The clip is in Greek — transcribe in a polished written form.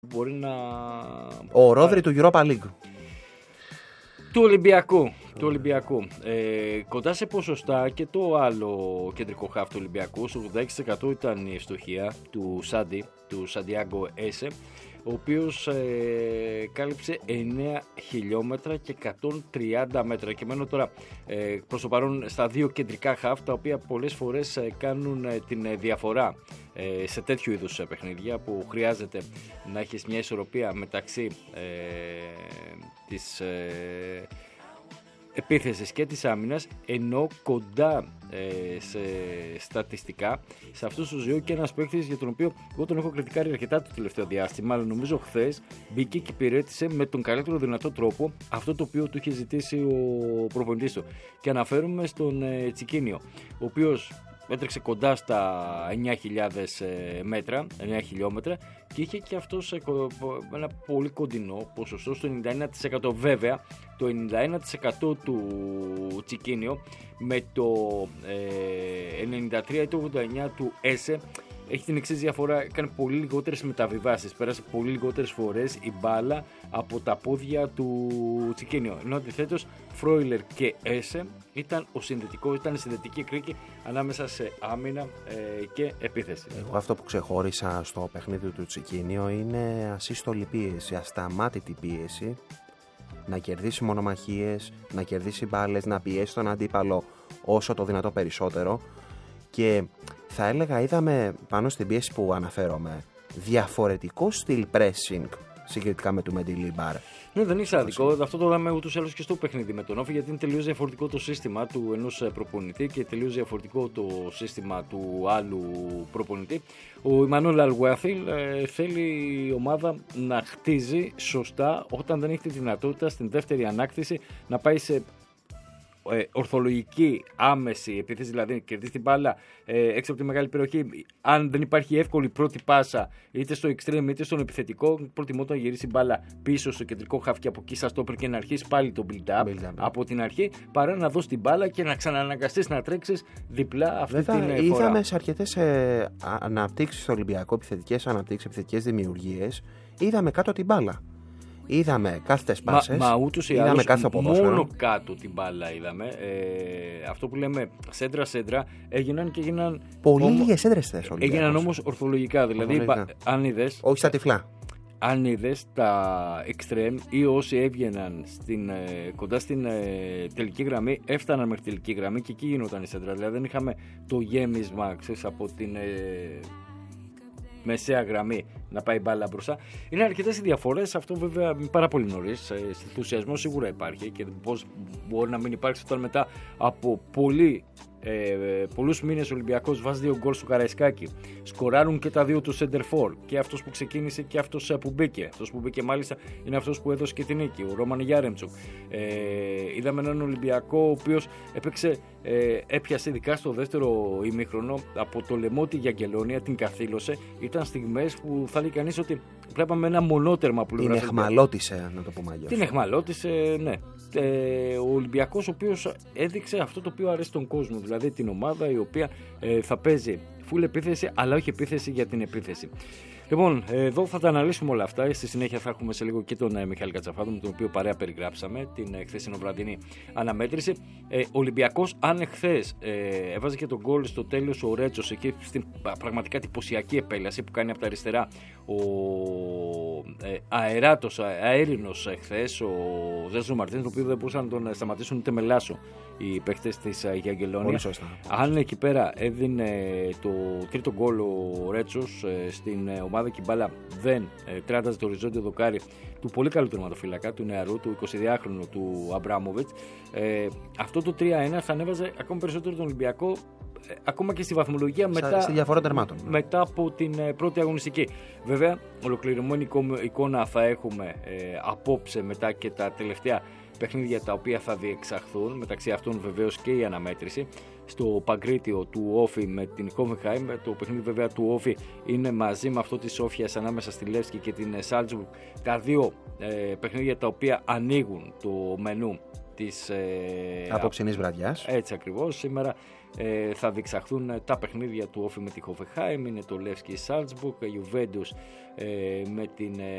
μπορεί να... Ο Ρόδρυ του Europa League. Του Ολυμπιακού. Κοντά σε ποσοστά και το άλλο κεντρικό χαφ του Ολυμπιακού, στο 86% ήταν η ευστοχία του Σάντι, του Σαντιάγκο Έσε, ο οποίος κάλυψε 9 χιλιόμετρα και 130 μέτρα. Και μένω τώρα προς το παρόν στα δύο κεντρικά χαφ, τα οποία πολλές φορές κάνουν την διαφορά σε τέτοιου είδους παιχνίδια, που χρειάζεται να έχεις μια ισορροπία μεταξύ της επίθεσης και της άμυνας, ενώ κοντά σε στατιστικά σε αυτούς τους δύο και ένας παίκτης για τον οποίο εγώ τον έχω κριτικάρει αρκετά το τελευταίο διάστημα, αλλά νομίζω χθες μπήκε και υπηρέτησε με τον καλύτερο δυνατό τρόπο αυτό το οποίο του είχε ζητήσει ο προπονητής του. Και αναφέρουμε στον Τσικίνιο, ο οποίος έτρεξε κοντά στα 9.000 μέτρα, 9 χιλιόμετρα, και είχε και αυτός ένα πολύ κοντινό ποσοστό στο 91%. Βέβαια, το 91% του Τσικίνιο με το 93% ή το 89% του Έσε έχει την εξής διαφορά: έκανε πολύ λιγότερες μεταβιβάσεις, πέρασε πολύ λιγότερες φορές η μπάλα από τα πόδια του Τσικίνιο. Ενώ αντιθέτως Φρόιλερ και Έσε ήταν η συνδετική κρίκη ανάμεσα σε άμυνα και επίθεση. Εγώ αυτό που ξεχώρισα στο παιχνίδι του Τσικίνιο είναι ασύστολη πίεση, ασταμάτητη πίεση, να κερδίσει μονομαχίες, να κερδίσει μπάλες, να πιέσει τον αντίπαλο όσο το δυνατό περισσότερο. Και θα έλεγα, είδαμε πάνω στην πίεση που αναφέρομαι διαφορετικό στυλ pressing συγκριτικά με του Μεντιλίμπαρ. Ναι, δεν είσαι άδικο. Αυτό το είδαμε ούτως ή άλλως και στο παιχνίδι με τον Όφη, γιατί είναι τελείως διαφορετικό το σύστημα του ενός προπονητή και τελείως διαφορετικό το σύστημα του άλλου προπονητή. Ο Ιμανουέλ Αλγουάθιλ θέλει η ομάδα να χτίζει σωστά όταν δεν έχει τη δυνατότητα στην δεύτερη ανάκτηση να πάει σε ορθολογική άμεση επίθεση, δηλαδή κερδίσει την μπάλα έξω από τη μεγάλη περιοχή. Αν δεν υπάρχει εύκολη πρώτη πάσα είτε στο extreme είτε στον επιθετικό, προτιμώ να γυρίσει μπάλα πίσω στο κεντρικό χαφ και από εκεί στα στόπερ και να αρχίσει πάλι το build-up από την αρχή, παρά να δώσει την μπάλα και να ξανααναγκαστείς να τρέξεις διπλά αυτή την φορά. Είδαμε σε αρκετές αναπτύξεις στο Ολυμπιακό, επιθετικές αναπτύξεις, επιθετικές δημιουργίες, είδαμε κάτω την μπάλα. Είδαμε κάθετες πάσες, μα ούτως ή είδαμε κάθε ποδόσφαιρο. Μόνο κάτω την μπάλα είδαμε. Αυτό που λέμε σέντρα έγιναν και έγιναν. Πολύ λίγες σέντρες έγιναν όμως ορθολογικά. Δηλαδή, αν είδες. Όχι στα τυφλά. Αν είδες τα extreme ή όσοι έβγαιναν κοντά στην τελική γραμμή, έφταναν μέχρι τελική γραμμή και εκεί γινόταν η σέντρα. Δηλαδή δεν είχαμε το γέμισμα, ξέρεις, από την μεσαία γραμμή να πάει μπάλα μπροστά. Είναι αρκετές οι διαφορές. Αυτό βέβαια πάρα πολύ νωρίς. Ενθουσιασμό σίγουρα υπάρχει, και πώς μπορεί να μην υπάρξει όταν μετά από πολλούς μήνες ο Ολυμπιακός βάζει 2 γκολ στο Καραϊσκάκι. Σκοράρουν και τα δύο του center for, και αυτός που ξεκίνησε και αυτός που μπήκε. Αυτός που μπήκε μάλιστα είναι αυτός που έδωσε και την νίκη, ο Ρόμαν Γιάρεμτσουκ. Είδαμε έναν Ολυμπιακό ο οποίος έπιασε ειδικά στο δεύτερο ημίχρονο από το λαιμό τη Γιαγγελόνια, την καθήλωσε. Ήταν στιγμές που θα λέει κανείς ότι βλέπαμε ένα μονότερμα που την εχμαλώτησε, να το πούμε αλλιώς. Την εχμαλώτησε, ναι. Ο Ολυμπιακός, ο οποίος έδειξε αυτό το οποίο αρέσει τον κόσμο, δηλαδή την ομάδα η οποία θα παίζει full επίθεση, αλλά όχι επίθεση για την επίθεση. Λοιπόν, εδώ θα τα αναλύσουμε όλα αυτά. Στη συνέχεια θα έχουμε σε λίγο και τον Μιχάλη Κατσαφάδο, με τον οποίο παρέα περιγράψαμε την χθεσινοβραδινή αναμέτρηση. Ο Ολυμπιακός, αν εχθές έβαζε και τον γκολ στο τέλος ο Ρέτσος, εκεί στην πραγματικά εντυπωσιακή επέλαση που κάνει από τα αριστερά ο αέρινος εχθές, ο Ζέσου Μαρτίνς, τον οποίο δεν μπορούσαν να τον σταματήσουν ούτε με λάσο οι παίχτες της Γιαγγελόνια. Αν εκεί πέρα έδινε το τρίτο γκολ ο Ρέτσος στην ομάδα και η μπάλα δεν τράταζε το οριζόντιο δοκάρι του πολύ καλού τερματοφύλακα, του νεαρού, του 22χρονου του Αμπράμοβιτς, αυτό το 3-1 θα ανέβαζε ακόμα περισσότερο τον Ολυμπιακό, ακόμα και στη βαθμολογία στη διαφορά τερμάτων, μετά από την πρώτη αγωνιστική. Βέβαια, ολοκληρωμένη εικόνα θα έχουμε απόψε, μετά και τα τελευταία παιχνίδια τα οποία θα διεξαχθούν, μεταξύ αυτών βεβαίως και η αναμέτρηση στο Παγκρίτιο του Όφη με την Hoffenheim. Το παιχνίδι βέβαια του Όφη είναι μαζί με αυτό της Σόφιας ανάμεσα στη Λεύσκη και την Σάλτσμπουργκ, τα δύο παιχνίδια τα οποία ανοίγουν το μενού της απόψινής βραδιάς. Έτσι ακριβώς. Σήμερα θα διεξαχθούν τα παιχνίδια του Όφη με τη Hoffenheim, είναι το Λεύσκη Σάλτσμπουργκ, η Juventus με την